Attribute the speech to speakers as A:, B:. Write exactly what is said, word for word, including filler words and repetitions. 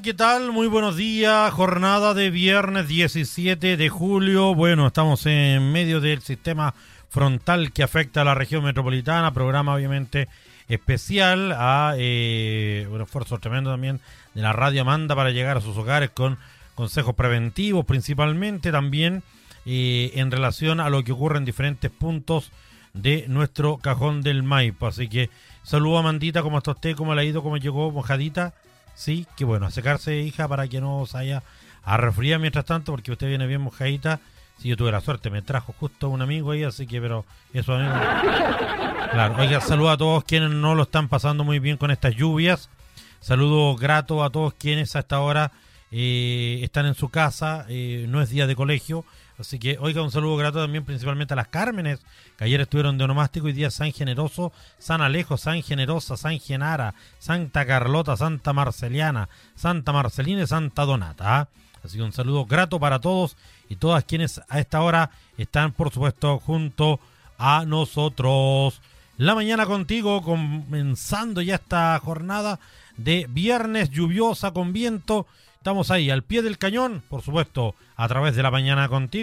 A: ¿Qué tal? Muy buenos días, jornada de viernes diecisiete de julio. Bueno, estamos en medio del sistema frontal que afecta a la región metropolitana, programa obviamente especial, a eh, un esfuerzo tremendo también de la Radio Amanda para llegar a sus hogares con consejos preventivos principalmente, también eh, en relación a lo que ocurre en diferentes puntos de nuestro cajón del Maipo. Así que saludo a Amandita, ¿cómo está usted? ¿Cómo le ha ido? ¿Cómo llegó? ¿Mojadita? Sí, que bueno, a secarse, hija, para que no se haya a resfriar mientras tanto, porque usted viene bien mojadita. Sí, yo tuve la suerte, me trajo justo un amigo ahí, así que, pero eso... Claro, oiga, saludo a todos quienes no lo están pasando muy bien con estas lluvias. Saludo grato a todos quienes a esta hora eh, están en su casa, eh, no es día de colegio. Así que, oiga, un saludo grato también principalmente a las Cármenes, que ayer estuvieron de onomástico, y día San Generoso, San Alejo, San Generosa, San Genara, Santa Carlota, Santa Marceliana, Santa Marcelina y Santa Donata. ¿eh? Así que un saludo grato para todos y todas quienes a esta hora están, por supuesto, junto a nosotros. La mañana contigo, comenzando ya esta jornada de viernes lluviosa con viento. Estamos ahí, al pie del cañón, por supuesto, a través de la mañana contigo.